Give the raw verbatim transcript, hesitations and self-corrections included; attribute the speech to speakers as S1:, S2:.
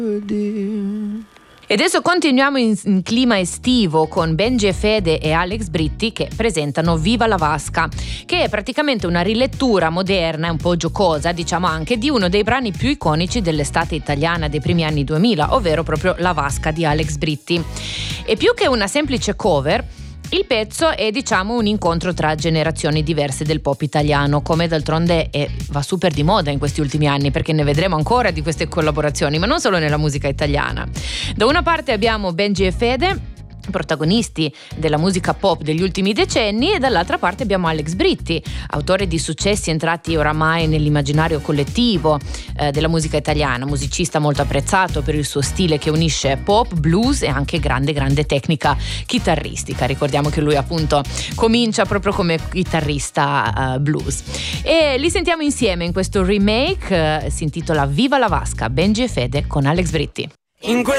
S1: E adesso continuiamo in, in clima estivo con Benji e Fede e Alex Britti che presentano Viva la Vasca, che è praticamente una rilettura moderna e un po' giocosa, diciamo anche, di uno dei brani più iconici dell'estate italiana dei primi anni duemila, ovvero proprio La Vasca di Alex Britti. E più che una semplice cover, il pezzo è, diciamo, un incontro tra generazioni diverse del pop italiano, come d'altronde è, va super di moda in questi ultimi anni, perché ne vedremo ancora di queste collaborazioni, ma non solo nella musica italiana. Da una parte abbiamo Benji e Fede, protagonisti della musica pop degli ultimi decenni, e dall'altra parte abbiamo Alex Britti, autore di successi entrati oramai nell'immaginario collettivo eh, della musica italiana, musicista molto apprezzato per il suo stile che unisce pop, blues e anche grande grande tecnica chitarristica. Ricordiamo che lui appunto comincia proprio come chitarrista uh, blues, e li sentiamo insieme in questo remake, uh, si intitola Viva la Vasca, Benji e Fede con Alex Britti.
S2: In